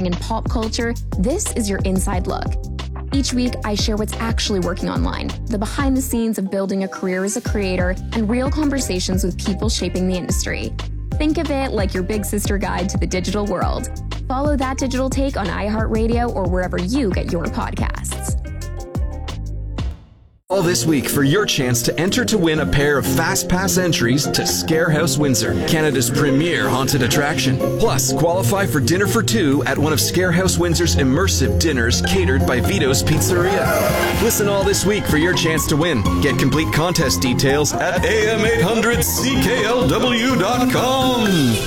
happening in pop culture, this is your inside look. Each week, I share what's actually working online, the behind the scenes of building a career as a creator, and real conversations with people shaping the industry. Think of it like your big sister guide to the digital world. Follow That Digital Take on iHeartRadio or wherever you get your podcasts. All this week for your chance to enter to win a pair of Fast Pass entries to Scarehouse Windsor, Canada's premier haunted attraction. Plus, qualify for dinner for two at one of Scarehouse Windsor's immersive dinners catered by Vito's Pizzeria. Listen all this week for your chance to win. Get complete contest details at am800cklw.com.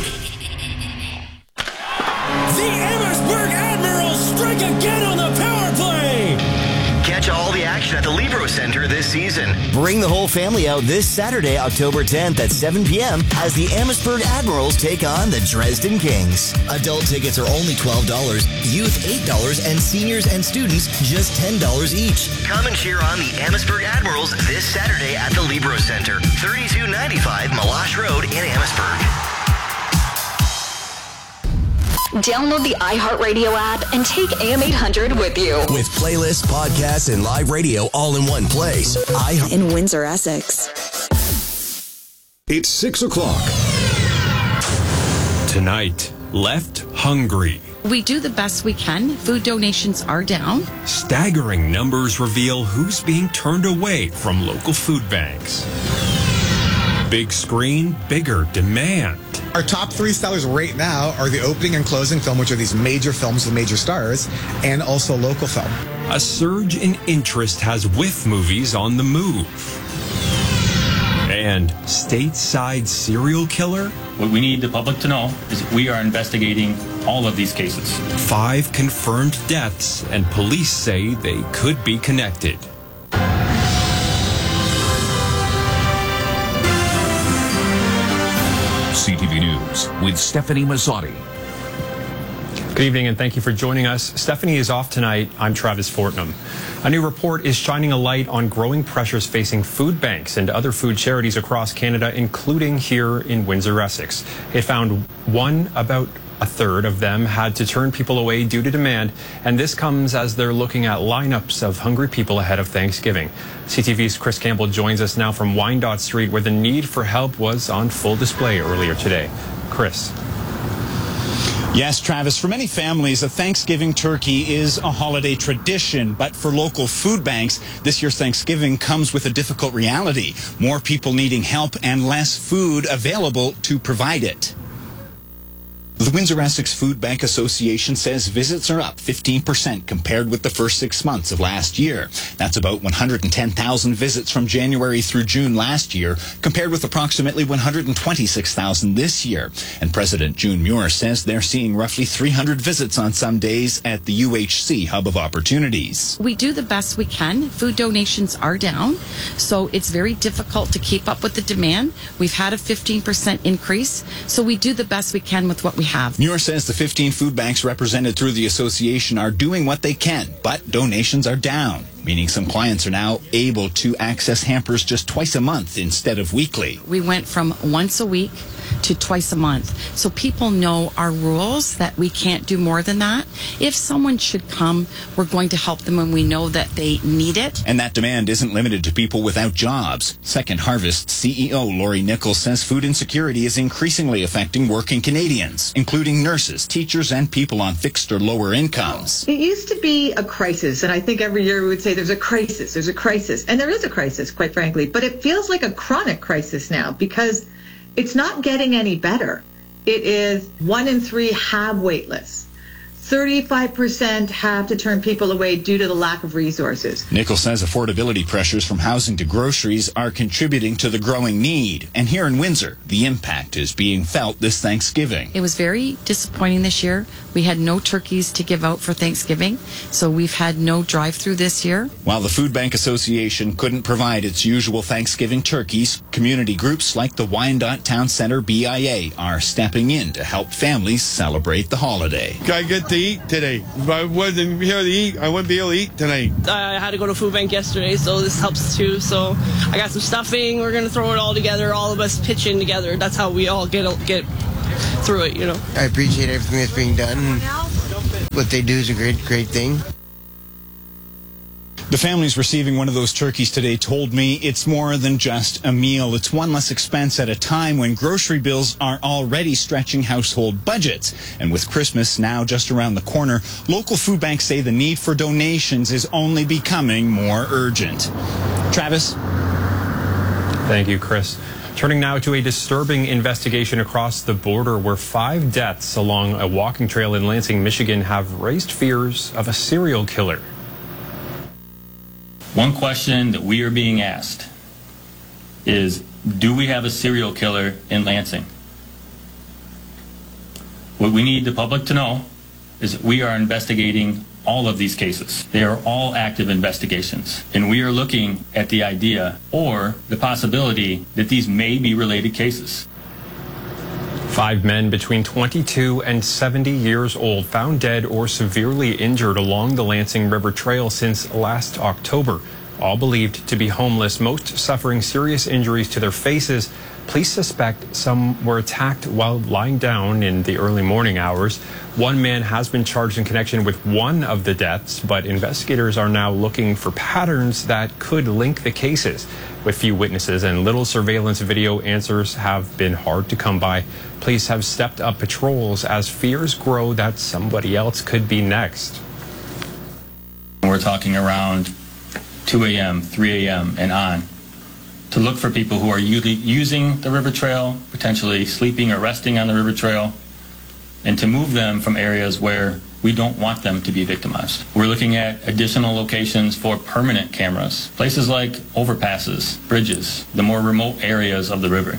The Amherstburg Admirals strike again on the power play. Catch all the action at the Libro Center this season. Bring the whole family out this Saturday, October 10th at 7 p.m. as the Amherstburg Admirals take on the Dresden Kings. Adult tickets are only $12, youth $8, and seniors and students just $10 each. Come and cheer on the Amherstburg Admirals this Saturday at the Libro Center, 3295 Meloche Road in Amherstburg. Download the iHeartRadio app and take AM800 with you. With playlists, podcasts, and live radio all in one place. In Windsor, Essex. It's 6 o'clock. Tonight, left hungry. We do the best we can. Food donations are down. Staggering numbers reveal who's being turned away from local food banks. Big screen, bigger demand. Our top three sellers right now are the opening and closing film, which are these major films with major stars, and also local film. A surge in interest has WIFF movies on the move. And stateside serial killer? What we need the public to know is we are investigating all of these cases. 5 confirmed deaths, and police say they could be connected. CTV News with Stephanie Mazzotti. Good evening and thank you for joining us. Stephanie is off tonight. I'm Travis Fortnum. A new report is shining a light on growing pressures facing food banks and other food charities across Canada, including here in Windsor, Essex. It found about a third of them had to turn people away due to demand, and this comes as they're looking at lineups of hungry people ahead of Thanksgiving. CTV's Chris Campbell joins us now from Wyandotte Street, where the need for help was on full display earlier today. Chris. Yes, Travis, for many families, a Thanksgiving turkey is a holiday tradition, but for local food banks, this year's Thanksgiving comes with a difficult reality. More people needing help and less food available to provide it. The Windsor Essex Food Bank Association says visits are up 15% compared with the first 6 months of last year. That's about 110,000 visits from January through June last year, compared with approximately 126,000 this year. And President June Muir says they're seeing roughly 300 visits on some days at the UHC Hub of Opportunities. We do the best we can. Food donations are down, so it's very difficult to keep up with the demand. We've had a 15% increase, so we do the best we can with what we have. Muir says the 15 food banks represented through the association are doing what they can, but donations are down, meaning some clients are now able to access hampers just twice a month instead of weekly. We went from once a week to twice a month. So people know our rules, that we can't do more than that. If someone should come, we're going to help them when we know that they need it. And that demand isn't limited to people without jobs. Second Harvest CEO Lori Nichols says food insecurity is increasingly affecting working Canadians, including nurses, teachers, and people on fixed or lower incomes. It used to be a crisis, and I think every year we would say there's a crisis, and there is a crisis, quite frankly, but it feels like a chronic crisis now because it's not getting any better. It is 1 in 3 have wait lists. 35% have to turn people away due to the lack of resources. Nichols says affordability pressures from housing to groceries are contributing to the growing need. And here in Windsor, the impact is being felt this Thanksgiving. It was very disappointing this year. We had no turkeys to give out for Thanksgiving, so we've had no drive-through this year. While the Food Bank Association couldn't provide its usual Thanksgiving turkeys, community groups like the Wyandotte Town Centre BIA are stepping in to help families celebrate the holiday. I get to eat today. If I wasn't here to eat, I wouldn't be able to eat tonight. I had to go to food bank yesterday, so this helps too. So I got some stuffing. We're going to throw it all together, all of us pitch in together. That's how we all get through it, you know. I appreciate everything that's being done what they do is a great thing. The families receiving one of those turkeys today told me it's more than just a meal. It's one less expense at a time when grocery bills are already stretching household budgets. And with Christmas now just around the corner, local food banks say the need for donations is only becoming more urgent. Travis? Thank you, Chris. Turning now to a disturbing investigation across the border where 5 deaths along a walking trail in Lansing, Michigan have raised fears of a serial killer. One question that we are being asked is, do we have a serial killer in Lansing? What we need the public to know is that we are investigating all of these cases. They are all active investigations, and we are looking at the idea or the possibility that these may be related cases. 5 men between 22 and 70 years old found dead or severely injured along the Lansing River Trail since last October. All believed to be homeless, most suffering serious injuries to their faces. Police suspect some were attacked while lying down in the early morning hours. One man has been charged in connection with one of the deaths, but investigators are now looking for patterns that could link the cases. With few witnesses and little surveillance video, answers have been hard to come by. Police have stepped up patrols as fears grow that somebody else could be next. We're talking around 2 a.m., 3 a.m. and on to look for people who are using the river trail, potentially sleeping or resting on the river trail, and to move them from areas where we don't want them to be victimized. We're looking at additional locations for permanent cameras, places like overpasses, bridges, the more remote areas of the river.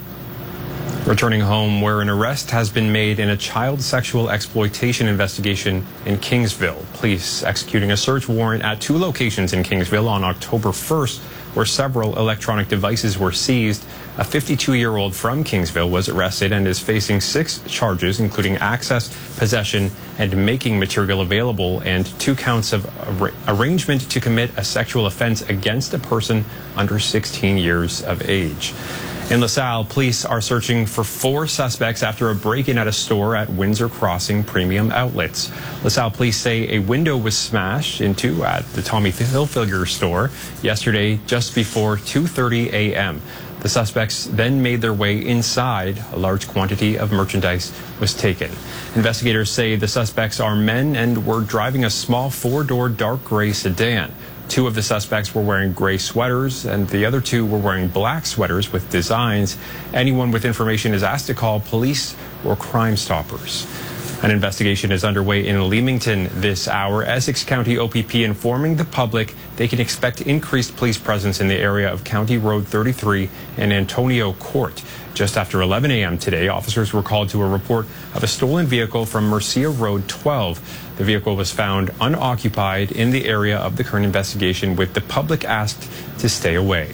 Returning home where an arrest has been made in a child sexual exploitation investigation in Kingsville. Police executing a search warrant at 2 locations in Kingsville on October 1st, where several electronic devices were seized. A 52-year-old from Kingsville was arrested and is facing 6 charges, including access, possession, and making material available, and 2 counts of arrangement to commit a sexual offense against a person under 16 years of age. In LaSalle, police are searching for 4 suspects after a break-in at a store at Windsor Crossing Premium Outlets. LaSalle police say a window was smashed into at the Tommy Hilfiger store yesterday just before 2:30 a.m. The suspects then made their way inside. A large quantity of merchandise was taken. Investigators say the suspects are men and were driving a small 4-door dark gray sedan. 2 of the suspects were wearing gray sweaters, and the other 2 were wearing black sweaters with designs. Anyone with information is asked to call police or Crime Stoppers. An investigation is underway in Leamington this hour. Essex County OPP informing the public they can expect increased police presence in the area of County Road 33 and Antonio Court. Just after 11 a.m. today, officers were called to a report of a stolen vehicle from Mercia Road 12. The vehicle was found unoccupied in the area of the current investigation, with the public asked to stay away.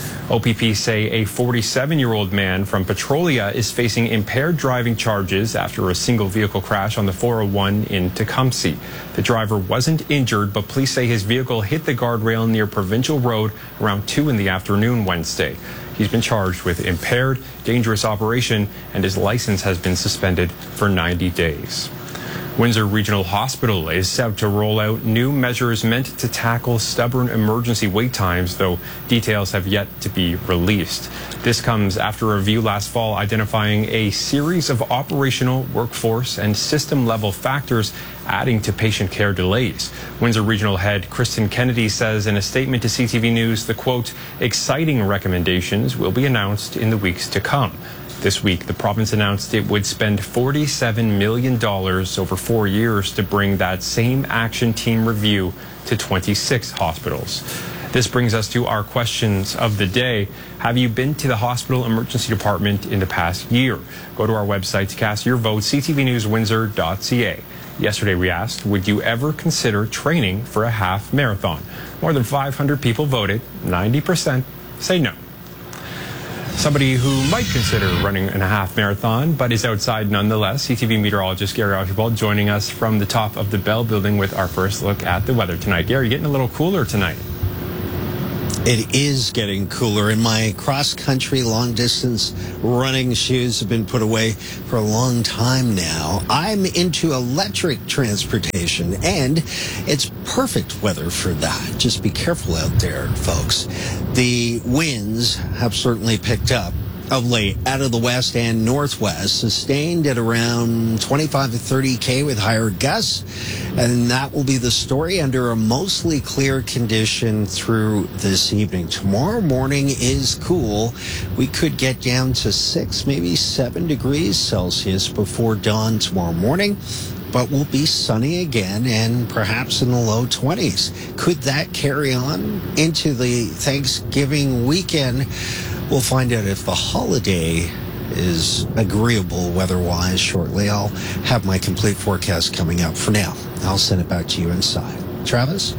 OPP say a 47-year-old man from Petrolia is facing impaired driving charges after a single vehicle crash on the 401 in Tecumseh. The driver wasn't injured, but police say his vehicle hit the guardrail near Provincial Road around 2 in the afternoon Wednesday. He's been charged with impaired, dangerous operation, and his license has been suspended for 90 days. Windsor Regional Hospital is set to roll out new measures meant to tackle stubborn emergency wait times, though details have yet to be released. This comes after a review last fall identifying a series of operational, workforce, and system-level factors adding to patient care delays. Windsor Regional Head Kristen Kennedy says in a statement to CTV News, the quote, exciting recommendations will be announced in the weeks to come. This week, the province announced it would spend $47 million over 4 years to bring that same action team review to 26 hospitals. This brings us to our questions of the day. Have you been to the hospital emergency department in the past year? Go to our website to cast your vote, ctvnewswindsor.ca. Yesterday we asked, would you ever consider training for a half marathon? More than 500 people voted. 90% say no. Somebody who might consider running a half marathon, but is outside nonetheless. CTV meteorologist Gary Archibald joining us from the top of the Bell Building with our first look at the weather tonight. Gary, getting a little cooler tonight. It is getting cooler, and my cross-country long-distance running shoes have been put away for a long time now. I'm into electric transportation, and it's perfect weather for that. Just be careful out there, folks. The winds have certainly picked up of late out of the west and northwest, sustained at around 25 to 30 with higher gusts, and that will be the story under a mostly clear condition through this evening. Tomorrow morning is cool. We could get down to 6, maybe 7 degrees Celsius before dawn tomorrow morning, but we'll be sunny again and perhaps in the low 20s. Could that carry on into the Thanksgiving weekend? We'll find out if the holiday is agreeable weather-wise shortly. I'll have my complete forecast coming up. For now, I'll send it back to you inside. Travis?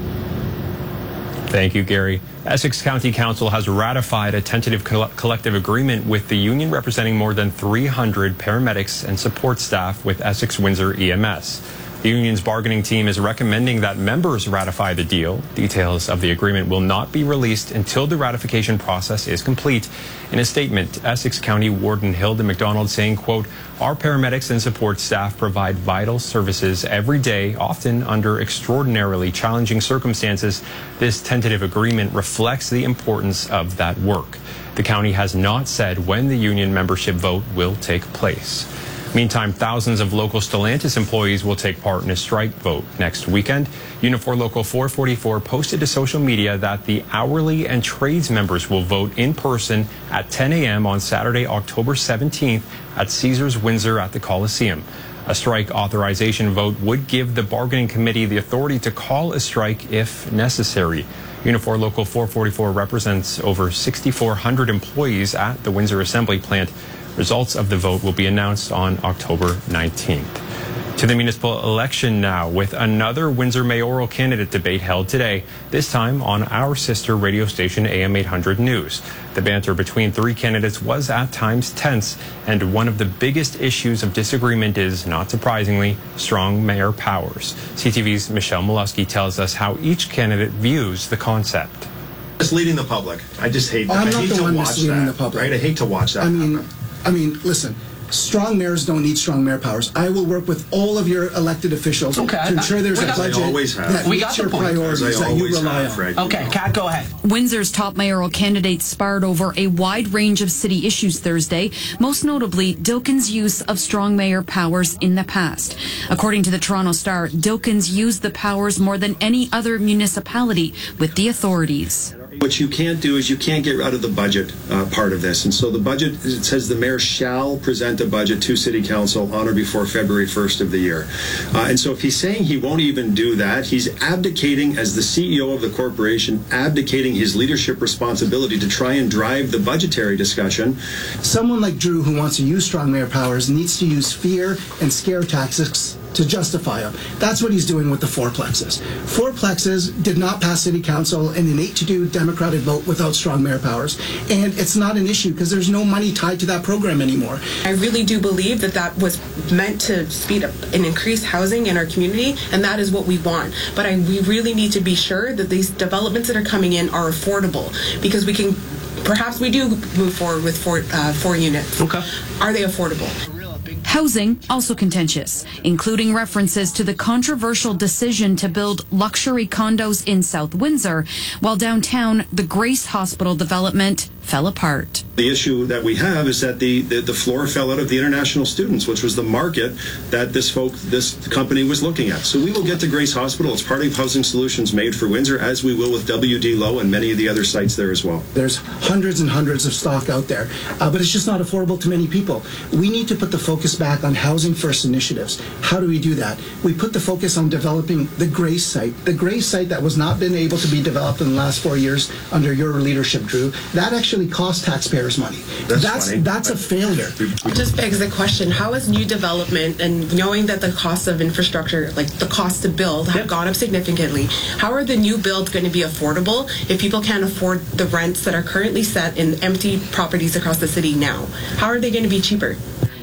Thank you, Gary. Essex County Council has ratified a tentative collective agreement with the union representing more than 300 paramedics and support staff with Essex Windsor EMS. The union's bargaining team is recommending that members ratify the deal. Details of the agreement will not be released until the ratification process is complete. In a statement, Essex County Warden Hilda McDonald saying, quote, "Our paramedics and support staff provide vital services every day, often under extraordinarily challenging circumstances. This tentative agreement reflects the importance of that work." The county has not said when the union membership vote will take place. Meantime, thousands of local Stellantis employees will take part in a strike vote next weekend. Unifor Local 444 posted to social media that the hourly and trades members will vote in person at 10 a.m. on Saturday, October 17th at Caesars Windsor at the Coliseum. A strike authorization vote would give the bargaining committee the authority to call a strike if necessary. Unifor Local 444 represents over 6,400 employees at the Windsor Assembly Plant. Results of the vote will be announced on October 19th. To the municipal election now, with another Windsor mayoral candidate debate held today, this time on our sister radio station AM 800 News. The banter between three candidates was at times tense, and one of the biggest issues of disagreement is, not surprisingly, strong mayor powers. CTV's Michelle Molesky tells us how each candidate views the concept. Misleading the public. I just hate that. I'm not the one misleading the public. Right? I hate to watch that. I mean, listen. Strong mayors don't need strong mayor powers. I will work with all of your elected officials to ensure there's a budget that meets your priorities that you rely on. Okay, Kat, go ahead. Windsor's top mayoral candidates sparred over a wide range of city issues Thursday, most notably Dilkin's use of strong mayor powers in the past. According to the Toronto Star, Dilkin's used the powers more than any other municipality with the authorities. What you can't do is you can't get out of the budget part of this. And so the budget, it says the mayor shall present a budget to City Council on or before February 1st of the year. And so if he's saying he won't even do that, he's abdicating as the CEO of the corporation, abdicating his leadership responsibility to try and drive the budgetary discussion. Someone like Drew who wants to use strong mayor powers needs to use fear and scare tactics to justify them. That's what he's doing with the fourplexes. Fourplexes did not pass City Council in an 8-2 Democratic vote without strong mayor powers. And it's not an issue because there's no money tied to that program anymore. I really do believe that that was meant to speed up and increase housing in our community, and that is what we want. But we really need to be sure that these developments that are coming in are affordable, because we can, perhaps we do move forward with four units. Okay. Are they affordable? Housing also contentious, including references to the controversial decision to build luxury condos in South Windsor, while downtown the Grace Hospital development fell apart. The issue that we have is that the floor fell out of the international students, which was the market that this company was looking at. So we will get to Grace Hospital. It's part of Housing Solutions Made for Windsor, as we will with WD Low and many of the other sites there as well. There's hundreds and hundreds of stock out there, but it's just not affordable to many people. We need to put the focus back on housing first initiatives. How do we do that? We put the focus on developing the Grace site. The Grace site that was not been able to be developed in the last 4 years under your leadership, Drew, that actually cost taxpayers money. That's a failure. It just begs the question, how is new development, and knowing that the cost of infrastructure, like the cost to build, have gone up significantly, how are the new builds going to be affordable if people can't afford the rents that are currently set in empty properties across the city now? How are they going to be cheaper?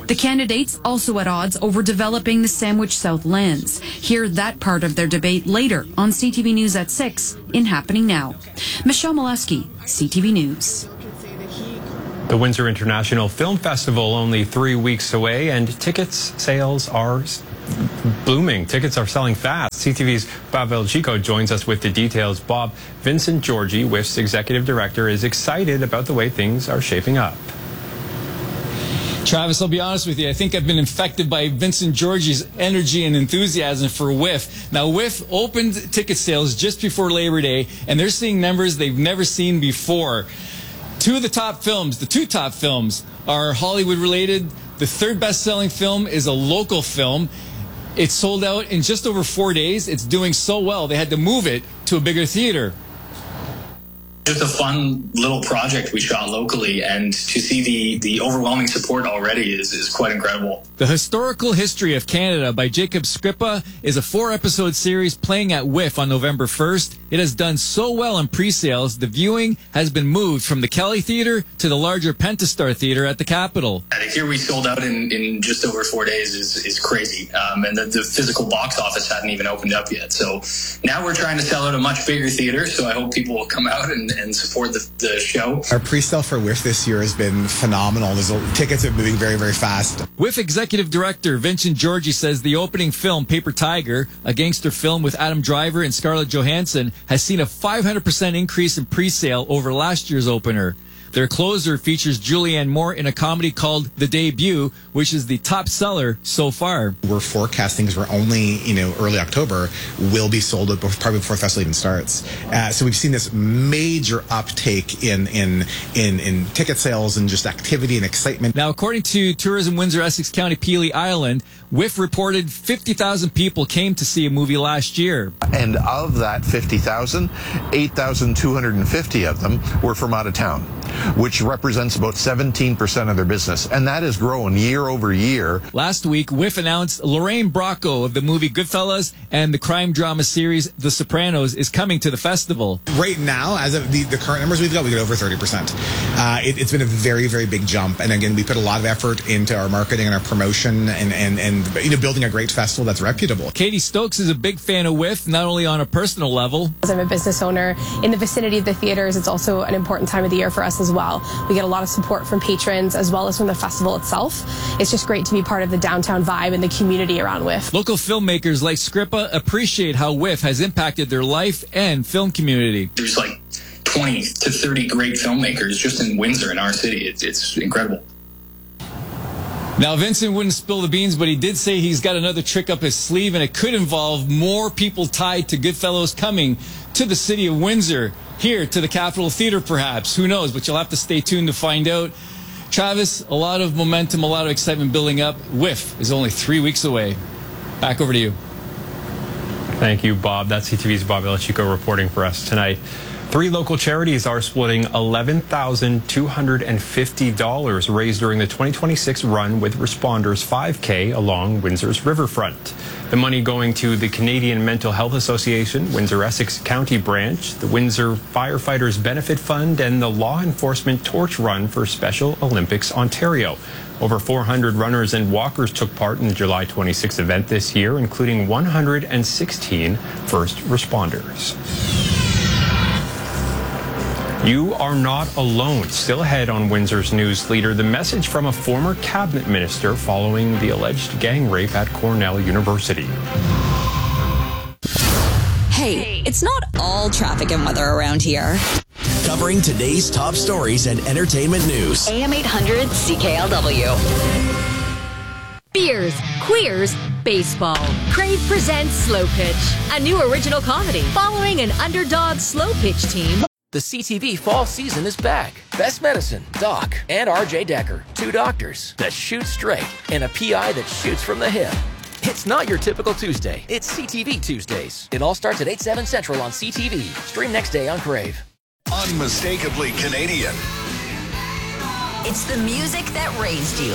The candidates also at odds over developing the Sandwich South lands. Hear that part of their debate later on CTV News at 6 in Happening Now. Michelle Molesky, CTV News. The Windsor International Film Festival only 3 weeks away, and tickets sales are blooming. Tickets are selling fast. CTV's Bob Velchico joins us with the details. Bob, Vincent Georgi, WIF's executive director, is excited about the way things are shaping up. Travis, I'll be honest with you. I think I've been infected by Vincent Georgi's energy and enthusiasm for WIF. Now, WIF opened ticket sales just before Labor Day, and they're seeing numbers they've never seen before. The two top films are Hollywood-related. The third best-selling film is a local film. It's sold out in just over 4 days. It's doing so well, they had to move it to a bigger theater. Just a fun little project we shot locally, and to see the overwhelming support already is quite incredible. The Historical History of Canada by Jacob Scrippa is a 4-episode series playing at WIF on November 1st. It has done so well in pre-sales, the viewing has been moved from the Kelly Theatre to the larger Pentastar Theatre at the Capitol. To hear we sold out in just over 4 days is crazy, and the physical box office hadn't even opened up yet. So now we're trying to sell out a much bigger theater, so I hope people will come out and support the show. Our pre-sale for WIF this year has been phenomenal. Tickets are moving very, very fast. WIF Executive Director Vincent Georgi says the opening film, Paper Tiger, a gangster film with Adam Driver and Scarlett Johansson, has seen a 500% increase in pre-sale over last year's opener. Their closer features Julianne Moore in a comedy called The Debut, which is the top seller so far. We're forecasting, because we're only, early October, will be sold out probably before the festival even starts. So we've seen this major uptake in ticket sales and just activity and excitement. Now, according to Tourism Windsor Essex County Peely Island, WIF reported 50,000 people came to see a movie last year. And of that 50,000, 8,250 of them were from out of town, which represents about 17% of their business. And that has grown year over year. Last week, WIF announced Lorraine Bracco of the movie Goodfellas and the crime drama series The Sopranos is coming to the festival. Right now, as of the current numbers we get over 30%. It's been a very, very big jump. And again, we put a lot of effort into our marketing and our promotion and building a great festival that's reputable. Katie Stokes is a big fan of WIF, not only on a personal level. As I'm a business owner in the vicinity of the theaters, it's also an important time of the year for us as well. We get a lot of support from patrons as well as from the festival itself. It's just great to be part of the downtown vibe and the community around WIF. Local filmmakers like Scrippa appreciate how WIF has impacted their life and film community. There's like 20 to 30 great filmmakers just in Windsor, in our city. It's incredible. Now, Vincent wouldn't spill the beans, but he did say he's got another trick up his sleeve, and it could involve more people tied to Goodfellas coming to the city of Windsor, here to the Capitol Theatre perhaps. Who knows, but you'll have to stay tuned to find out. Travis, a lot of momentum, a lot of excitement building up. WIF is only 3 weeks away. Back over to you. Thank you, Bob. That's CTV's Bob Velchico reporting for us tonight. 3 local charities are splitting $11,250 raised during the 2026 Run with Responders 5K along Windsor's riverfront. The money going to the Canadian Mental Health Association, Windsor Essex County Branch, the Windsor Firefighters Benefit Fund, and the Law Enforcement Torch Run for Special Olympics Ontario. Over 400 runners and walkers took part in the July 26 event this year, including 116 first responders. You are not alone. Still ahead on Windsor's News Leader, the message from a former cabinet minister following the alleged gang rape at Cornell University. Hey, it's not all traffic and weather around here. Covering today's top stories and entertainment news. AM 800 CKLW. Beers, queers, baseball. Crave presents Slow Pitch, a new original comedy following an underdog slow pitch team. The CTV fall season is back. Best Medicine, Doc, and RJ Decker, 2 doctors that shoot straight and a PI that shoots from the hip. It's not your typical Tuesday. It's CTV Tuesdays. It all starts at 8/7 Central on CTV. Stream next day on Crave. Unmistakably Canadian. It's the music that raised you.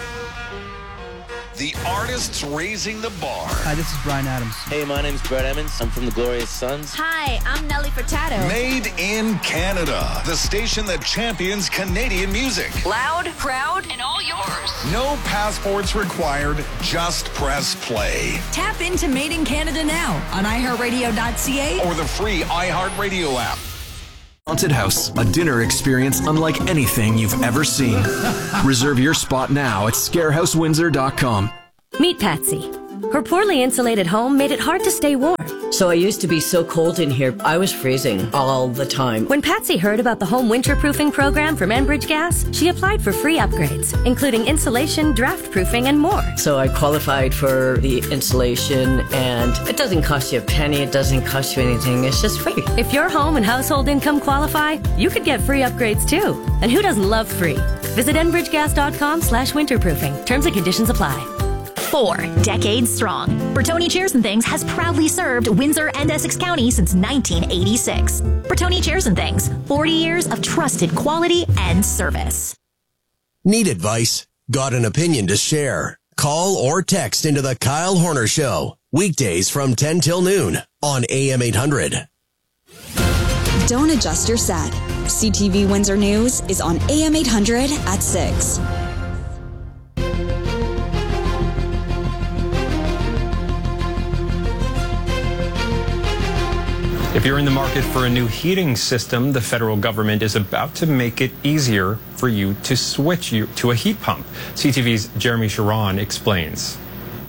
The artists raising the bar. Hi, this is Brian Adams. Hey, my name's Brett Emmons. I'm from the Glorious Sons. Hi, I'm Nelly Furtado. Made in Canada. The station that champions Canadian music. Loud, proud, and all yours. No passports required. Just press play. Tap into Made in Canada now on iHeartRadio.ca or the free iHeartRadio app. Haunted House, a dinner experience unlike anything you've ever seen. Reserve your spot now at ScareHouseWindsor.com. Meet Patsy. Her poorly insulated home made it hard to stay warm. So I used to be so cold in here, I was freezing all the time. When Patsy heard about the home winterproofing program from Enbridge Gas, she applied for free upgrades, including insulation, draft proofing, and more. So I qualified for the insulation, and it doesn't cost you a penny, it doesn't cost you anything, it's just free. If your home and household income qualify, you could get free upgrades too. And who doesn't love free? Visit enbridgegas.com/winterproofing. Terms and conditions apply. 4 decades strong. Bertoni Chairs and Things has proudly served Windsor and Essex County since 1986. Bertoni Chairs and Things, 40 years of trusted quality and service. Need advice? Got an opinion to share? Call or text into the Kyle Horner Show. Weekdays from 10 till noon on AM 800. Don't adjust your set. CTV Windsor News is on AM 800 at 6. If you're in the market for a new heating system, the federal government is about to make it easier for you to switch to a heat pump. CTV's Jeremy Sharon explains.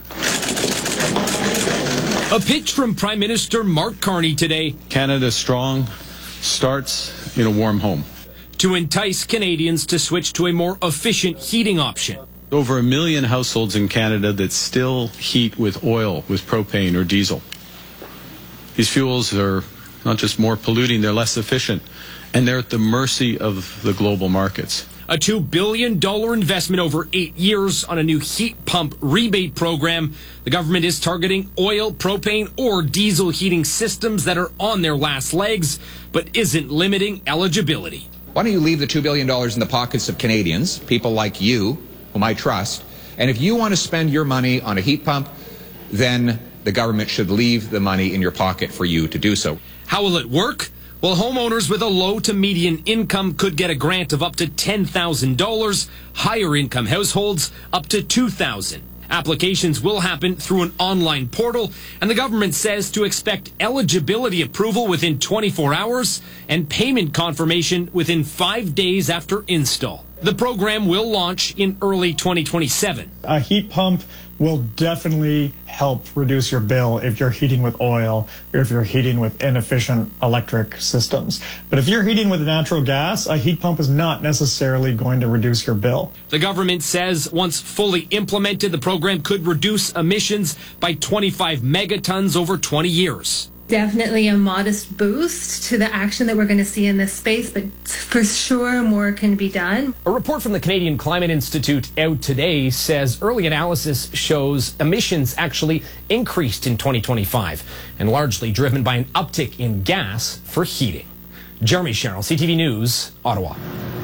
A pitch from Prime Minister Mark Carney today. Canada Strong starts in a warm home. To entice Canadians to switch to a more efficient heating option. Over 1 million households in Canada that still heat with oil, with propane or diesel. These fuels are not just more polluting, they're less efficient, and they're at the mercy of the global markets. A $2 billion investment over 8 years on a new heat pump rebate program. The government is targeting oil, propane, or diesel heating systems that are on their last legs, but isn't limiting eligibility. Why don't you leave the $2 billion in the pockets of Canadians, people like you, whom I trust, and if you want to spend your money on a heat pump, then the government should leave the money in your pocket for you to do so. How will it work? Well, homeowners with a low to median income could get a grant of up to $10,000. Higher income households up to $2,000. Applications will happen through an online portal, and the government says to expect eligibility approval within 24 hours and payment confirmation within 5 days after install. The program will launch in early 2027. A heat pump will definitely help reduce your bill if you're heating with oil or if you're heating with inefficient electric systems. But if you're heating with natural gas, a heat pump is not necessarily going to reduce your bill. The government says once fully implemented, the program could reduce emissions by 25 megatons over 20 years. Definitely a modest boost to the action that we're going to see in this space, but for sure more can be done. A report from the Canadian Climate Institute out today says early analysis shows emissions actually increased in 2025 and largely driven by an uptick in gas for heating. Jeremy Sherrill, CTV News, Ottawa.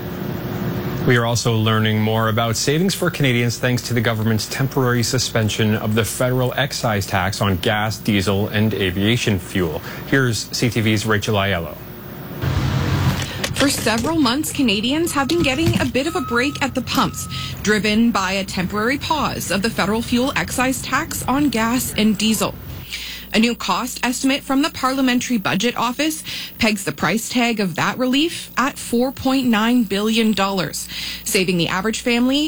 We are also learning more about savings for Canadians thanks to the government's temporary suspension of the federal excise tax on gas, diesel, and aviation fuel. Here's CTV's Rachel Aiello. For several months, Canadians have been getting a bit of a break at the pumps, driven by a temporary pause of the federal fuel excise tax on gas and diesel. A new cost estimate from the Parliamentary Budget Office pegs the price tag of that relief at $4.9 billion, saving the average family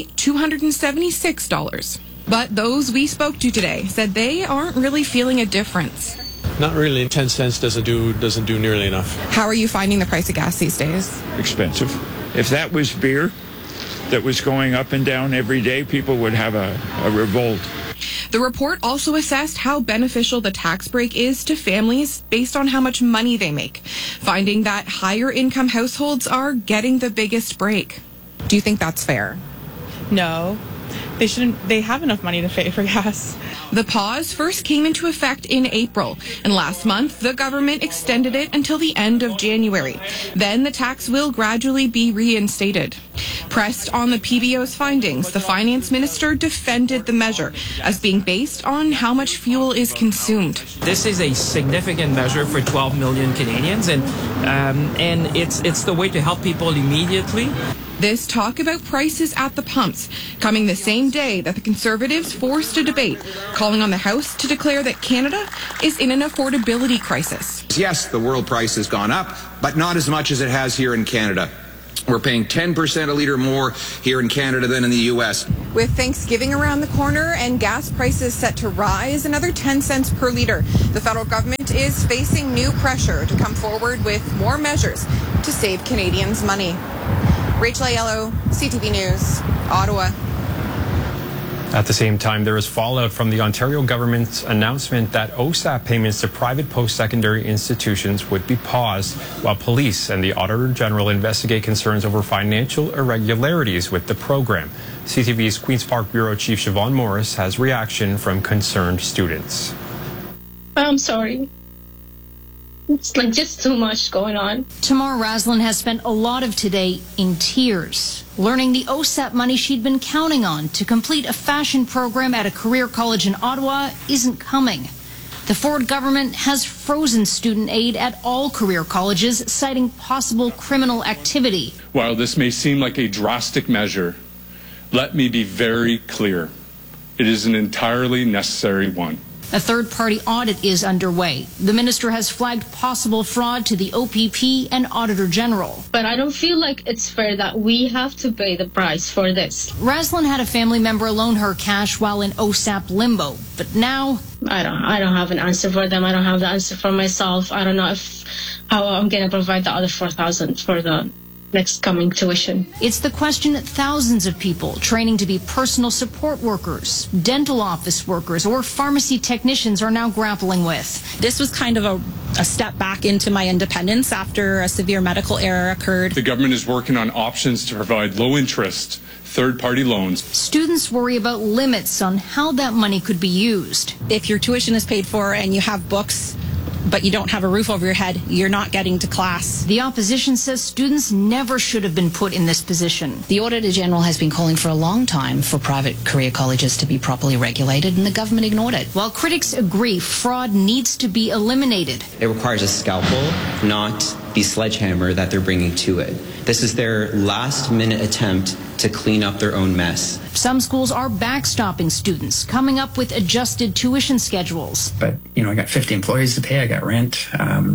$276. But those we spoke to today said they aren't really feeling a difference. Not really. 10 cents doesn't do nearly enough. How are you finding the price of gas these days? Expensive. If that was beer that was going up and down every day, people would have a revolt. The report also assessed how beneficial the tax break is to families based on how much money they make, finding that higher income households are getting the biggest break. Do you think that's fair? No. They have enough money to pay for gas. The pause first came into effect in April, and last month the government extended it until the end of January. Then the tax will gradually be reinstated. Pressed on the PBO's findings, the finance minister defended the measure as being based on how much fuel is consumed. This is a significant measure for 12 million Canadians, and it's the way to help people immediately. This talk about prices at the pumps coming the same day that the Conservatives forced a debate calling on the House to declare that Canada is in an affordability crisis. Yes, the world price has gone up, but not as much as it has here in Canada. We're paying 10% a litre more here in Canada than in the U.S. With Thanksgiving around the corner and gas prices set to rise another 10 cents per litre, the federal government is facing new pressure to come forward with more measures to save Canadians money. Rachel Aiello, CTV News, Ottawa. At the same time, there is fallout from the Ontario government's announcement that OSAP payments to private post-secondary institutions would be paused while police and the Auditor General investigate concerns over financial irregularities with the program. CTV's Queen's Park Bureau Chief Siobhan Morris has reaction from concerned students. I'm sorry. It's just too much going on. Tamar Raslin has spent a lot of today in tears, learning the OSAP money she'd been counting on to complete a fashion program at a career college in Ottawa isn't coming. The Ford government has frozen student aid at all career colleges, citing possible criminal activity. While this may seem like a drastic measure, let me be very clear. It is an entirely necessary one. A third-party audit is underway. The minister has flagged possible fraud to the OPP and Auditor General. But I don't feel like it's fair that we have to pay the price for this. Raslin had a family member loan her cash while in OSAP limbo, but now I don't have an answer for them. I don't have the answer for myself. I don't know how I'm going to provide the other $4,000 for the next coming tuition. It's the question that thousands of people training to be personal support workers, dental office workers, or pharmacy technicians are now grappling with. This was kind of a step back into my independence after a severe medical error occurred. The government is working on options to provide low-interest, third-party loans. Students worry about limits on how that money could be used. If your tuition is paid for and you have books, but you don't have a roof over your head, you're not getting to class. The opposition says students never should have been put in this position. The Auditor General has been calling for a long time for private career colleges to be properly regulated, and the government ignored it. While critics agree fraud needs to be eliminated. It requires a scalpel, not the sledgehammer that they're bringing to it. This is their last-minute attempt to clean up their own mess. Some schools are backstopping students, coming up with adjusted tuition schedules. But, I got 50 employees to pay, I got rent.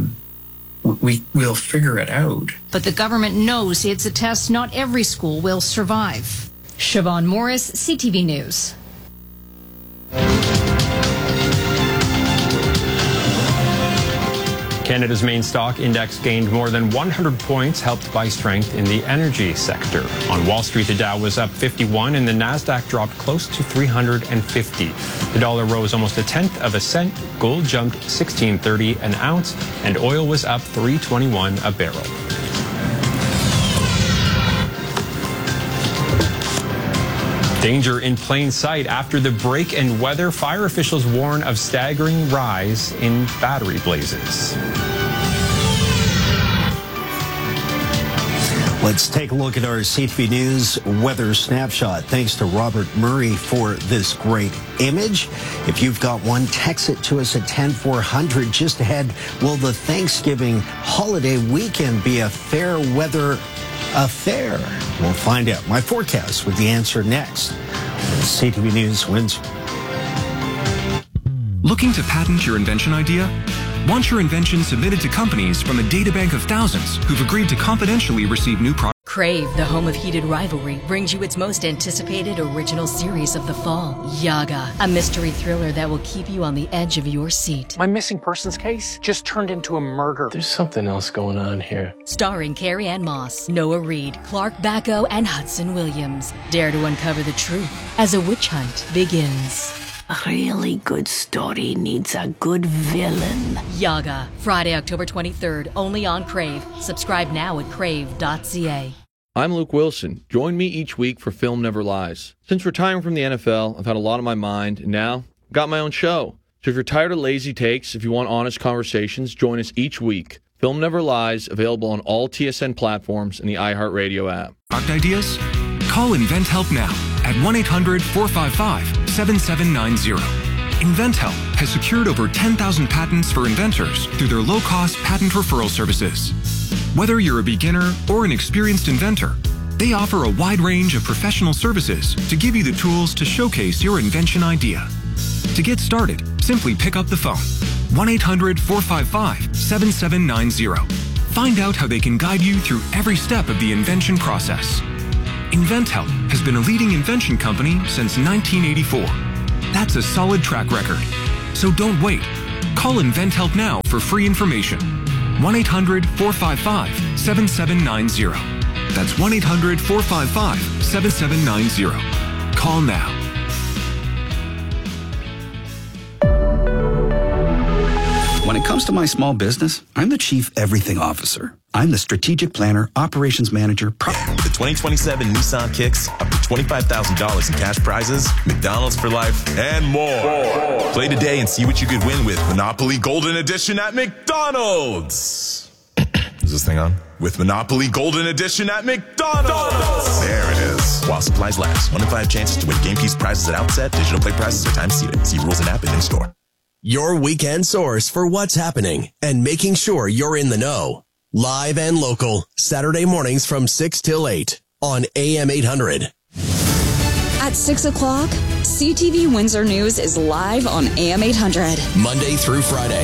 We'll figure it out. But the government knows it's a test not every school will survive. Siobhan Morris, CTV News. Canada's main stock index gained more than 100 points, helped by strength in the energy sector. On Wall Street, the Dow was up 51 and the Nasdaq dropped close to 350. The dollar rose almost a tenth of a cent, gold jumped $16.30 an ounce, and oil was up $3.21 a barrel. Danger in plain sight after the break in weather. Fire officials warn of staggering rise in battery blazes. Let's take a look at our CTV News weather snapshot. Thanks to Robert Murray for this great image. If you've got one, text it to us at 10400. Just ahead, will the Thanksgiving holiday weekend be a fair weather affair? We'll find out. My forecast with the answer next. CTV News Windsor. Looking to patent your invention idea? Want your invention submitted to companies from a databank of thousands who've agreed to confidentially receive new products? Crave, the home of heated rivalry, brings you its most anticipated original series of the fall, Yaga, a mystery thriller that will keep you on the edge of your seat. My missing persons case just turned into a murder. There's something else going on here. Starring Carrie Ann Moss, Noah Reid, Clark Bacco, and Hudson Williams. Dare to uncover the truth as a witch hunt begins. A really good story needs a good villain. Yaga, Friday, October 23rd, only on Crave. Subscribe now at crave.ca. I'm Luke Wilson. Join me each week for Film Never Lies. Since retiring from the NFL, I've had a lot on my mind, and now I've got my own show. So if you're tired of lazy takes, if you want honest conversations, join us each week. Film Never Lies, available on all TSN platforms and the iHeartRadio app. Product ideas? Call InventHelp now at 1-800-455-7790. InventHelp has secured over 10,000 patents for inventors through their low-cost patent referral services. Whether you're a beginner or an experienced inventor, They offer a wide range of professional services to give you the tools to showcase your invention idea. To get started, simply pick up the phone. 1-800-455-7790. Find out how they can guide you through every step of the invention process. InventHelp has been a leading invention company since 1984. That's a solid track record. So don't wait. Call InventHelp now for free information. 1-800-455-7790. That's 1-800-455-7790. Call now. When it comes to my small business, I'm the Chief Everything Officer. I'm the Strategic Planner, Operations Manager. The 2027 Nissan Kicks, up to $25,000 in cash prizes, McDonald's for life, and more. Play today and see what you could win with Monopoly Golden Edition at McDonald's. Is this thing on? With Monopoly Golden Edition at McDonald's. There it is. While supplies last. 1 in 5 chances to win game piece prizes at outset. Digital play prizes are time seated. See rules and app and in store. Your weekend source for what's happening and making sure you're in the know. Live and local, Saturday mornings from 6 till 8 on AM 800. At 6 o'clock, CTV Windsor News is live on AM 800. Monday through Friday.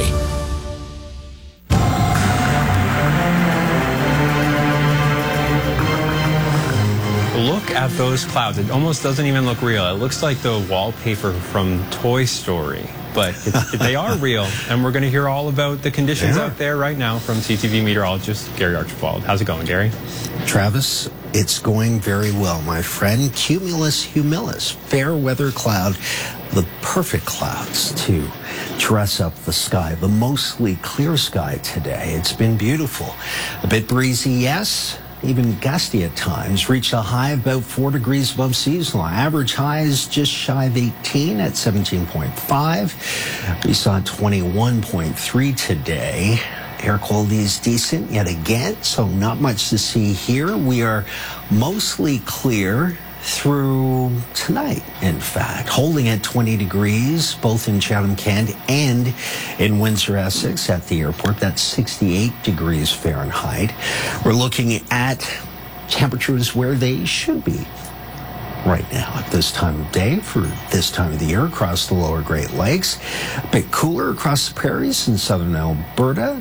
Look at those clouds. It almost doesn't even look real. It looks like the wallpaper from Toy Story. But they are real, and we're going to hear all about the conditions out there right now from CTV meteorologist Gary Archibald. How's it going, Gary? Travis, it's going very well, my friend. Cumulus humilis, fair weather cloud, the perfect clouds to dress up the sky. The mostly clear sky today. It's been beautiful. A bit breezy, yes. Even gusty at times. Reached a high about 4 degrees above seasonal. Average high is just shy of 18 at 17.5. We saw 21.3 today. Air quality is decent yet again, so not much to see here. We are mostly clear through tonight, in fact, holding at 20 degrees, both in Chatham-Kent and in Windsor-Essex at the airport. That's 68 degrees Fahrenheit. We're looking at temperatures where they should be right now at this time of day for this time of the year across the lower Great Lakes. A bit cooler across the prairies in southern Alberta.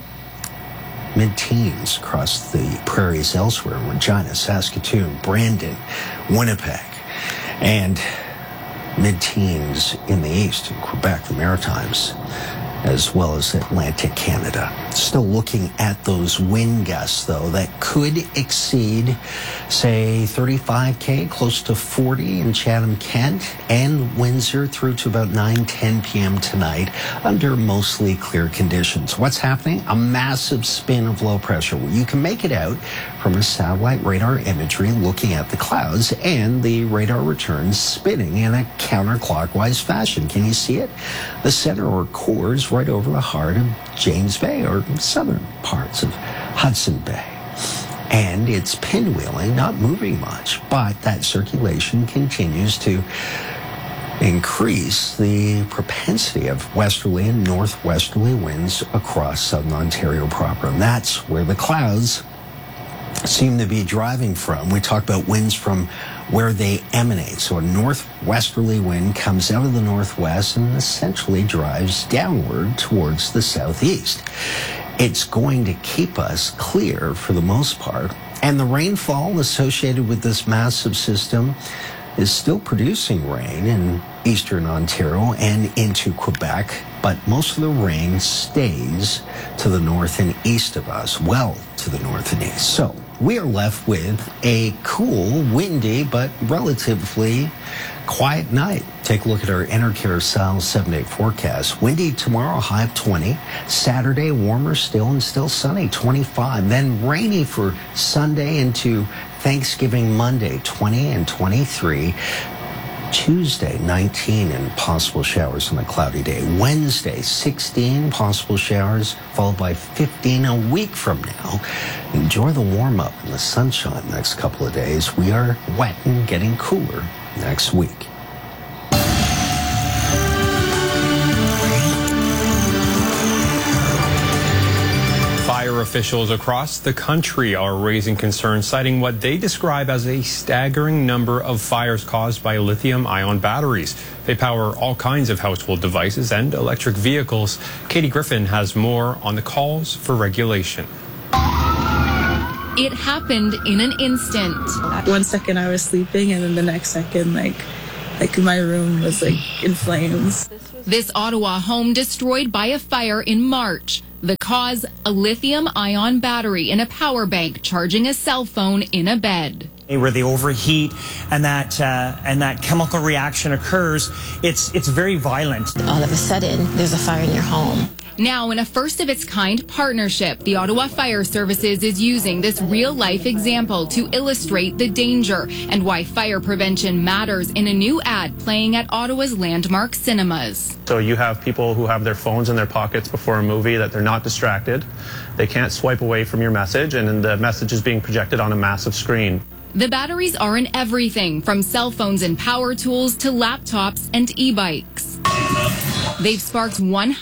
Mid-teens across the prairies elsewhere, Regina, Saskatoon, Brandon, Winnipeg, and mid-teens in the east in Quebec, the Maritimes, as well as Atlantic Canada. Still looking at those wind gusts, though, that could exceed, say, 35 close to 40 in Chatham-Kent and Windsor through to about 9-10 p.m. tonight under mostly clear conditions. What's happening? A massive spin of low pressure. You can make it out from a satellite radar imagery looking at the clouds, and the radar returns spinning in a counterclockwise fashion. Can you see it? The center or core is right over the heart of James Bay, or southern parts of Hudson Bay. And it's pinwheeling, not moving much, but that circulation continues to increase the propensity of westerly and northwesterly winds across southern Ontario proper. And that's where the clouds seem to be driving from. We talk about winds from where they emanate. So a northwesterly wind comes out of the northwest and essentially drives downward towards the southeast. It's going to keep us clear for the most part. And the rainfall associated with this massive system is still producing rain in eastern Ontario and into Quebec, but most of the rain stays to the north and east of us, well to the north and east. So we are left with a cool, windy, but relatively quiet night. Take a look at our Enercare style 7-day forecast. Windy tomorrow, high of 20. Saturday, warmer still and still sunny, 25. Then rainy for Sunday into Thanksgiving Monday, 20 and 23. Tuesday, 19 and possible showers on a cloudy day. Wednesday, 16 possible showers, followed by 15 a week from now. Enjoy the warm-up and the sunshine the next couple of days. We are wet and getting cooler next week. Fire officials across the country are raising concerns, citing what they describe as a staggering number of fires caused by lithium-ion batteries. They power all kinds of household devices and electric vehicles. Katie Griffin has more on the calls for regulation. It happened in an instant. 1 second I was sleeping, and then the next second, like my room was in flames. This Ottawa home destroyed by a fire in March. The cause, a lithium-ion battery in a power bank charging a cell phone in a bed. Where they overheat and that chemical reaction occurs, it's very violent. All of a sudden, there's a fire in your home. Now, in a first-of-its-kind partnership, the Ottawa Fire Services is using this real-life example to illustrate the danger and why fire prevention matters in a new ad playing at Ottawa's landmark cinemas. So you have people who have their phones in their pockets before a movie, that they're not distracted. They can't swipe away from your message, and then the message is being projected on a massive screen. The batteries are in everything from cell phones and power tools to laptops and e-bikes. They've sparked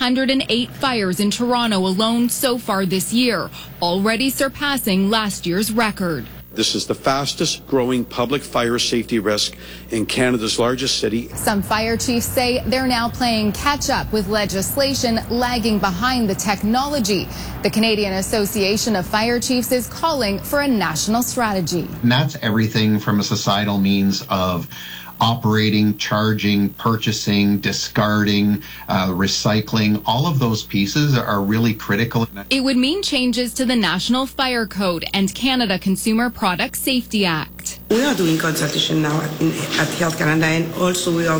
108 fires in Toronto alone so far this year, already surpassing last year's record. This is the fastest growing public fire safety risk in Canada's largest city. Some fire chiefs say they're now playing catch up with legislation lagging behind the technology. The Canadian Association of Fire Chiefs is calling for a national strategy. And that's everything from a societal means of operating, charging, purchasing, discarding, recycling. All of those pieces are really critical. It would mean changes to the National Fire Code and Canada Consumer Product Safety Act. We are doing consultation now at Health Canada, and also we are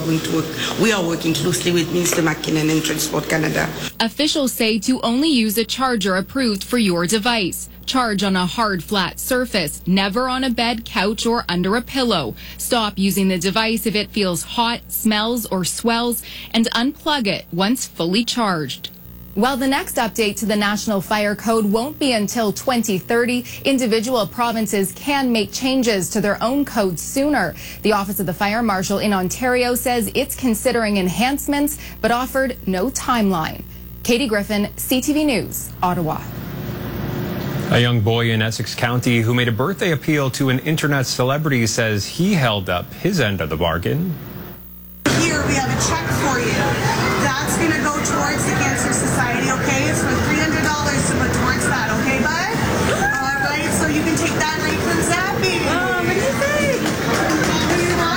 working closely with Minister McKinnon and Transport Canada. Officials say to only use a charger approved for your device. Charge on a hard, flat surface, never on a bed, couch, or under a pillow. Stop using the device if it feels hot, smells, or swells, and unplug it once fully charged. While the next update to the National Fire Code won't be until 2030, individual provinces can make changes to their own codes sooner. The Office of the Fire Marshal in Ontario says it's considering enhancements, but offered no timeline. Katie Griffin, CTV News, Ottawa. A young boy in Essex County who made a birthday appeal to an internet celebrity says he held up his end of the bargain. Here we have a check for you. That's going to go towards the Cancer Society, okay? It's for $300 to put towards that, okay, bud? All right, so you can take that right from Zappy. What do you think? What do you want?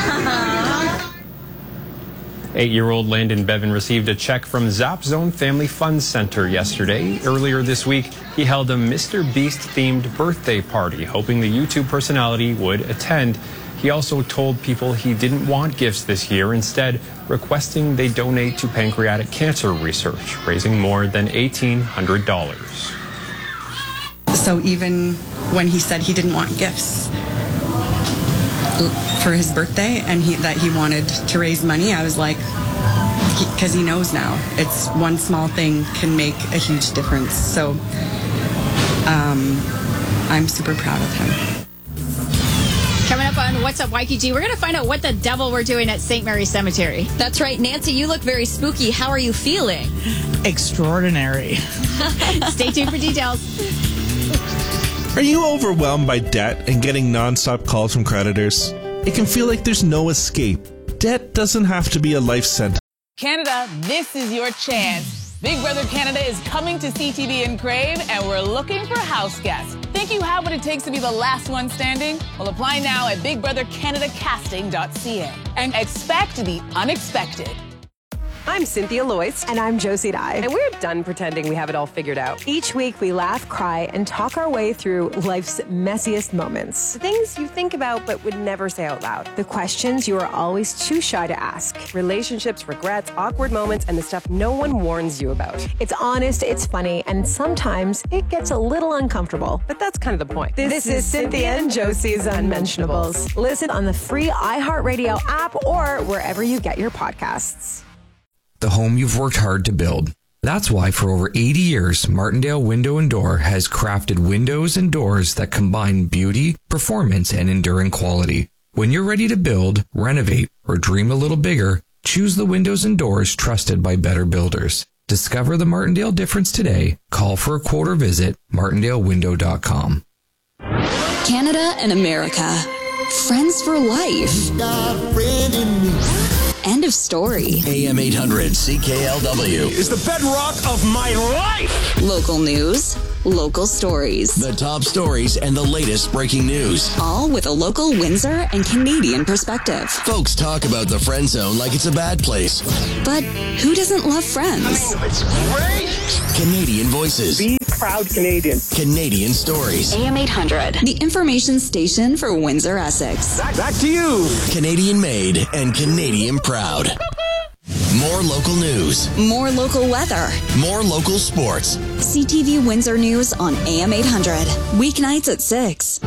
8-year-old Landon Bevan received a check from Zap Zone Family Fun Center yesterday. Earlier this week, he held a Mr. Beast-themed birthday party, hoping the YouTube personality would attend. He also told people he didn't want gifts this year, instead requesting they donate to pancreatic cancer research, raising more than $1,800. So even when he said he didn't want gifts for his birthday and that he wanted to raise money, I was like, because he knows now. It's one small thing can make a huge difference. So I'm super proud of him. Coming up on What's Up Waikiki, we're going to find out what the devil we're doing at St. Mary's Cemetery. That's right. Nancy, you look very spooky. How are you feeling? Extraordinary. Stay tuned for details. Are you overwhelmed by debt and getting nonstop calls from creditors? It can feel like there's no escape. Debt doesn't have to be a life sentence. Canada, this is your chance. Big Brother Canada is coming to CTV in Crave, and we're looking for house guests. Think you have what it takes to be the last one standing? Well, apply now at bigbrothercanadacasting.ca and expect the unexpected. I'm Cynthia Loyce. And I'm Josie Dye. And we're done pretending we have it all figured out. Each week we laugh, cry, and talk our way through life's messiest moments. The things you think about but would never say out loud. The questions you are always too shy to ask. Relationships, regrets, awkward moments, and the stuff no one warns you about. It's honest, it's funny, and sometimes it gets a little uncomfortable. But that's kind of the point. This is Cynthia and Josie's Unmentionables. Listen on the free iHeartRadio app or wherever you get your podcasts. The home you've worked hard to build. That's why for over 80 years, Martindale Window and Door has crafted windows and doors that combine beauty, performance, and enduring quality. When you're ready to build, renovate, or dream a little bigger, choose the windows and doors trusted by better builders. Discover the Martindale difference today. Call for a quote or visit martindalewindow.com. Canada and America. Friends for life. End of story. AM 800 CKLW is the bedrock of my life. Local news, local stories. The top stories and the latest breaking news. All with a local Windsor and Canadian perspective. Folks talk about the friend zone like it's a bad place. But who doesn't love friends? Oh, it's great. Canadian voices. Be proud Canadian. Canadian stories. AM 800, the information station for Windsor, Essex. Back to you. Canadian made and Canadian proud. More local news. More local weather. More local sports. CTV Windsor News on AM 800. Weeknights at 6.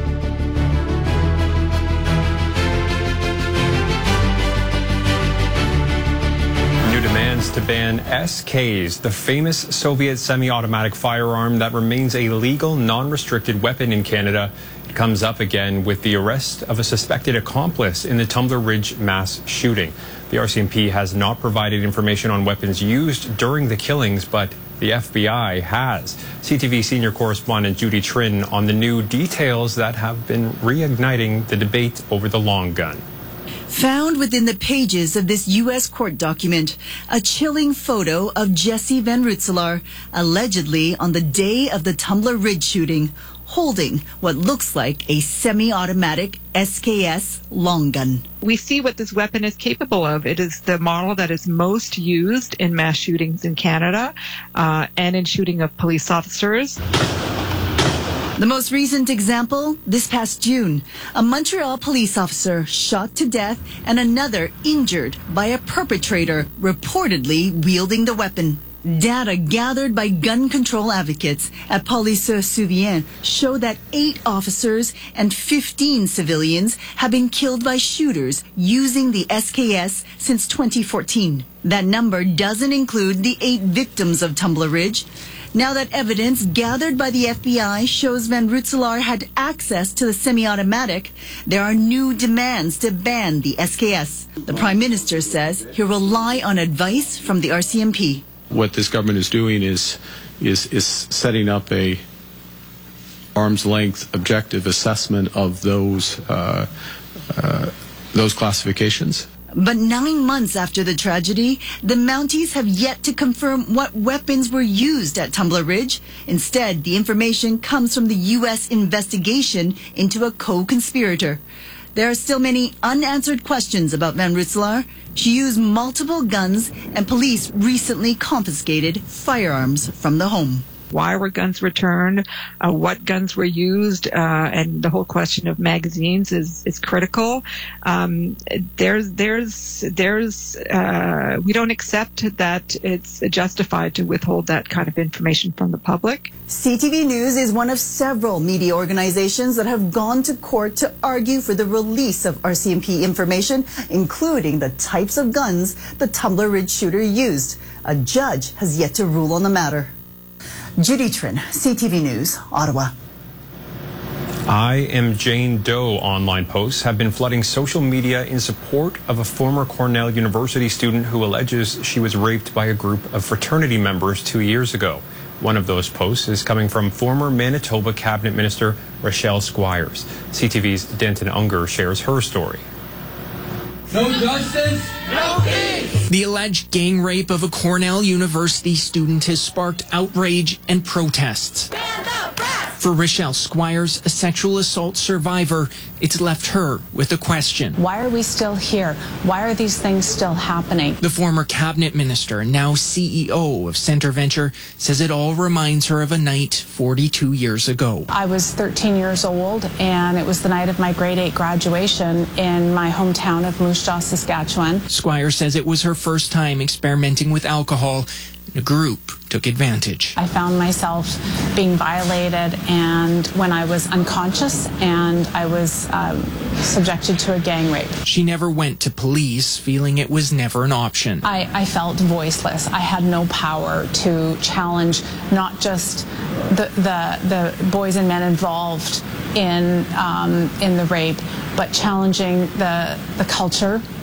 New demands to ban SKs, the famous Soviet semi-automatic firearm that remains a legal, non-restricted weapon in Canada. It comes up again with the arrest of a suspected accomplice in the Tumbler Ridge mass shooting. The RCMP has not provided information on weapons used during the killings, but the FBI has. CTV senior correspondent Judy Trin on the new details that have been reigniting the debate over the long gun. Found within the pages of this U.S. court document, a chilling photo of Jesse Van Rutselaar, allegedly on the day of the Tumbler Ridge shooting, holding what looks like a semi-automatic SKS long gun. We see what this weapon is capable of. It is the model that is most used in mass shootings in Canada and in shooting of police officers. The most recent example, this past June, a Montreal police officer shot to death and another injured by a perpetrator reportedly wielding the weapon. Data gathered by gun control advocates at Police Souvien show that 8 officers and 15 civilians have been killed by shooters using the SKS since 2014. That number doesn't include the 8 victims of Tumbler Ridge. Now that evidence gathered by the FBI shows Van Rutselaar had access to the semi-automatic, there are new demands to ban the SKS. The Prime Minister says he'll rely on advice from the RCMP. What this government is doing is setting up a arm's length objective assessment of those classifications. But 9 months after the tragedy, the Mounties have yet to confirm what weapons were used at Tumbler Ridge. Instead, the information comes from the U.S. investigation into a co-conspirator. There are still many unanswered questions about Van Rutselaar. She used multiple guns, and police recently confiscated firearms from the home. Why were guns returned? What guns were used? And the whole question of magazines is critical. We don't accept that it's justified to withhold that kind of information from the public. CTV News is one of several media organizations that have gone to court to argue for the release of RCMP information, including the types of guns the Tumbler Ridge shooter used. A judge has yet to rule on the matter. Judy Trin, CTV News, Ottawa. I Am Jane Doe online posts have been flooding social media in support of a former Cornell University student who alleges she was raped by a group of fraternity members 2 years ago. One of those posts is coming from former Manitoba Cabinet Minister Rochelle Squires. CTV's Denton Unger shares her story. No justice, no peace. The alleged gang rape of a Cornell University student has sparked outrage and protests. For Rochelle Squires, a sexual assault survivor, it's left her with a question. Why are we still here? Why are these things still happening? The former cabinet minister, now CEO of Centre Venture, says it all reminds her of a night 42 years ago. I was 13 years old, and it was the night of my grade 8 graduation in my hometown of Moose Jaw, Saskatchewan. Squires says it was her first time experimenting with alcohol. The group took advantage. I found myself being violated, and when I was unconscious, and I was subjected to a gang rape. She never went to police, feeling it was never an option. I felt voiceless. I had no power to challenge not just the boys and men involved in the rape, but challenging the culture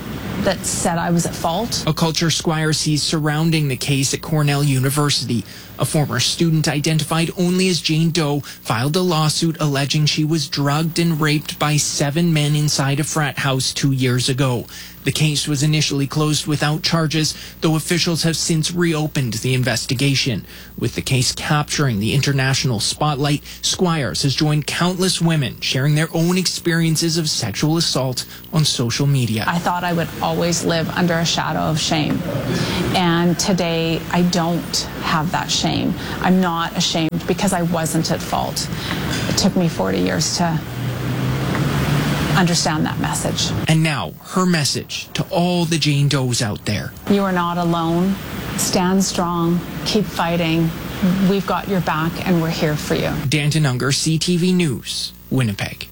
that said I was at fault. A culture Squire sees surrounding the case at Cornell University. A former student identified only as Jane Doe filed a lawsuit alleging she was drugged and raped by 7 men inside a frat house 2 years ago. The case was initially closed without charges, though officials have since reopened the investigation. With the case capturing the international spotlight, Squires has joined countless women sharing their own experiences of sexual assault on social media. I thought I would always live under a shadow of shame. And today, I don't have that shame. I'm not ashamed because I wasn't at fault. It took me 40 years to understand that message. And now, her message to all the Jane Does out there. You are not alone. Stand strong. Keep fighting. We've got your back and we're here for you. Danton Unger, CTV News, Winnipeg.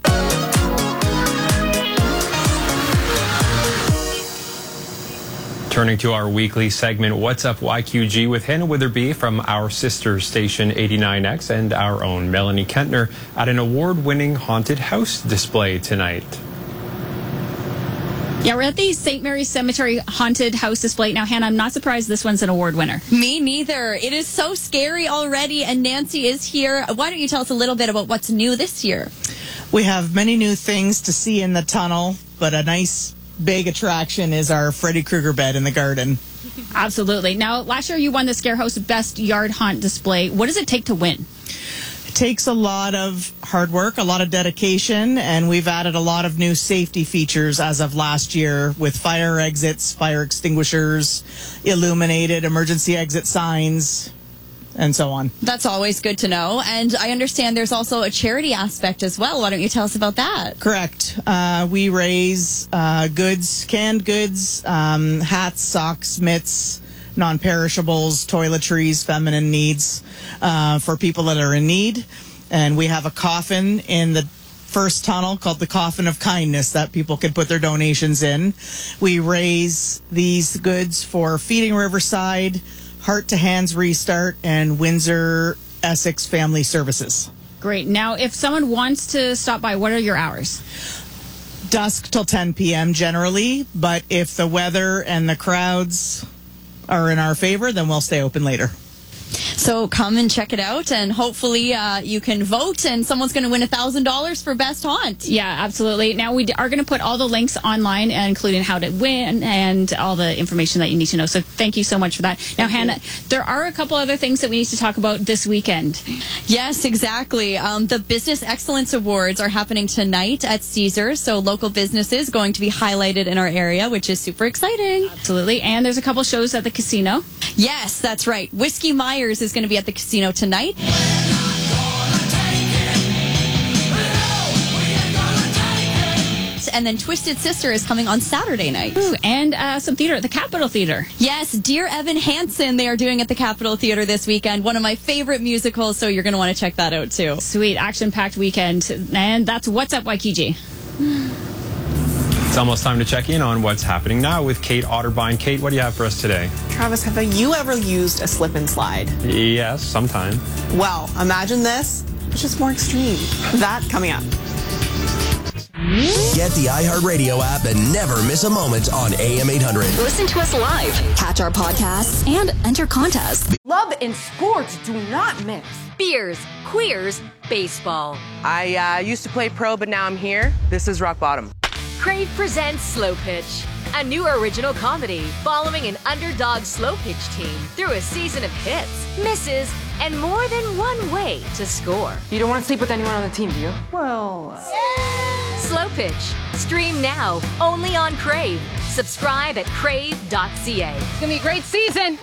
Turning to our weekly segment, What's Up YQG, with Hannah Witherby from our sister station 89X and our own Melanie Kentner at an award-winning haunted house display tonight. Yeah, we're at the St. Mary's Cemetery Haunted House display. Now, Hannah, I'm not surprised this one's an award winner. Me neither. It is so scary already, and Nancy is here. Why don't you tell us a little bit about what's new this year? We have many new things to see in the tunnel, but a nice big attraction is our Freddy Krueger bed in the garden. Absolutely. Now, last year you won the Scarehouse Best Yard Haunt display. What does it take to win? It takes a lot of hard work, a lot of dedication, and we've added a lot of new safety features as of last year with fire exits, fire extinguishers, illuminated emergency exit signs, and so on. That's always good to know. And I understand there's also a charity aspect as well. Why don't you tell us about that? Correct. We raise goods, canned goods, hats, socks, mitts, non-perishables, toiletries, feminine needs for people that are in need. And we have a coffin in the first tunnel called the Coffin of Kindness that people can put their donations in. We raise these goods for Feeding Riverside, Heart to Hands Restart, and Windsor Essex Family Services. Great. Now, if someone wants to stop by, what are your hours? Dusk till 10 p.m. generally, but if the weather and the crowds are in our favor, then we'll stay open later. So come and check it out, and hopefully you can vote, and someone's going to win $1,000 for Best Haunt. Yeah, absolutely. Now, we are going to put all the links online, including how to win and all the information that you need to know. So thank you so much for that. Now, Hannah, there are a couple other things that we need to talk about this weekend. Yes, exactly. The Business Excellence Awards are happening tonight at Caesars, so local businesses going to be highlighted in our area, which is super exciting. Absolutely. And there's a couple shows at the casino. Yes, that's right. Whiskey Myers is going to be at the casino tonight. And then Twisted Sister is coming on Saturday night. Ooh, and some theater at the Capitol Theater. Yes, Dear Evan Hansen they are doing at the Capitol Theater this weekend. One of my favorite musicals, so you're going to want to check that out too. Sweet, action-packed weekend. And that's What's Up, Waikiki. It's almost time to check in on what's happening now with Kate Otterbein. Kate, what do you have for us today? Travis, have you ever used a slip and slide? Yes, sometime. Well, imagine this. It's just more extreme. That coming up. Get the iHeartRadio app and never miss a moment on AM 800. Listen to us live, catch our podcasts, and enter contests. Love and sports do not mix. Beers, queers, baseball. I used to play pro, but now I'm here. This is rock bottom. Crave presents Slow Pitch, a new original comedy following an underdog slow pitch team through a season of hits, misses, and more than one way to score. You don't want to sleep with anyone on the team, do you? Well... Slow Pitch. Stream now, only on Crave. Subscribe at crave.ca. It's going to be a great season.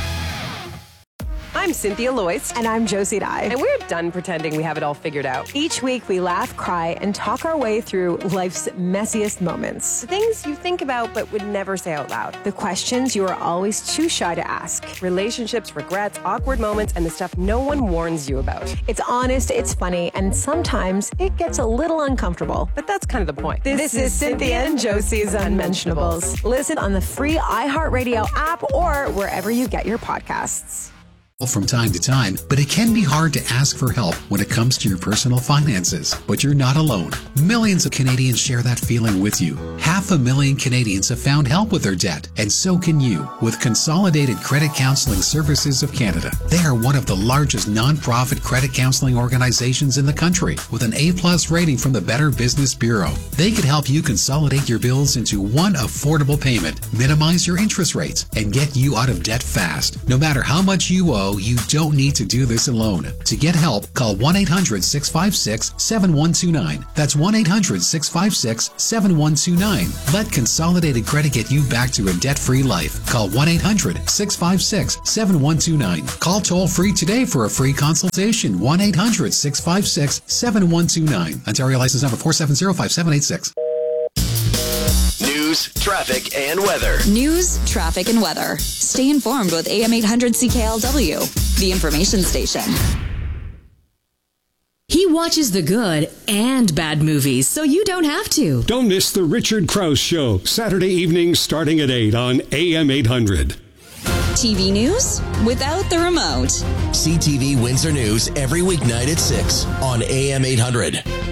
I'm Cynthia Loyce. And I'm Josie Dye. And we're done pretending we have it all figured out. Each week we laugh, cry, and talk our way through life's messiest moments. The things you think about but would never say out loud. The questions you are always too shy to ask. Relationships, regrets, awkward moments, and the stuff no one warns you about. It's honest, it's funny, and sometimes it gets a little uncomfortable. But that's kind of the point. This is Cynthia and Josie's Unmentionables. Listen on the free iHeartRadio app or wherever you get your podcasts. from time to time, but it can be hard to ask for help when it comes to your personal finances. But you're not alone. Millions of Canadians share that feeling with you. 500,000 Canadians have found help with their debt, and so can you with Consolidated Credit Counseling Services of Canada. They are one of the largest non-profit credit counseling organizations in the country with an A+ rating from the Better Business Bureau. They could help you consolidate your bills into one affordable payment, minimize your interest rates, and get you out of debt fast. No matter how much you owe, you don't need to do this alone. To get help, call 1-800-656-7129. That's 1-800-656-7129. Let Consolidated Credit get you back to a debt-free life. Call 1-800-656-7129. Call toll-free today for a free consultation. 1-800-656-7129. Ontario license number 4705786. News, traffic, and weather. News, traffic, and weather. Stay informed with AM 800 CKLW, the information station. He watches the good and bad movies, so you don't have to. Don't miss The Richard Krause Show, Saturday evenings starting at 8 on AM 800. TV news without the remote. CTV Windsor News every weeknight at 6 on AM 800.